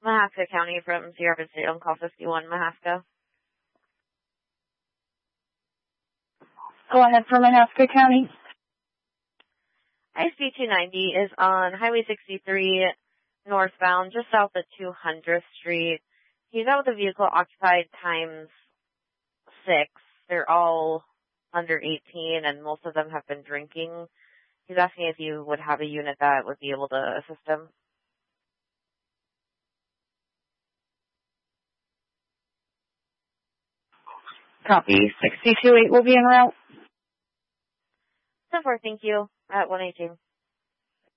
Mahaska County from Sierra Pacific on call 51, Mahaska. Go ahead for Mahaska County. IC-290 is on Highway 63 northbound, just south of 200th Street. He's out with a vehicle occupied times 6. They're all under 18, and most of them have been drinking. He's asking if you would have a unit that would be able to assist him. Copy. 628 will be en route. 10-4, thank you. At 118.